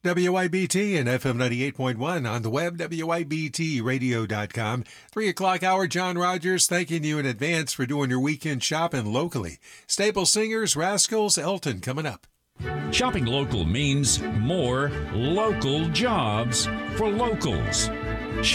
WIBT and FM 98.1 on the web, WIBTradio.com. 3 o'clock hour, John Rogers thanking you in advance for doing your weekend shopping locally. Staple Singers, Rascals, Elton coming up. Shopping local means more local jobs for locals.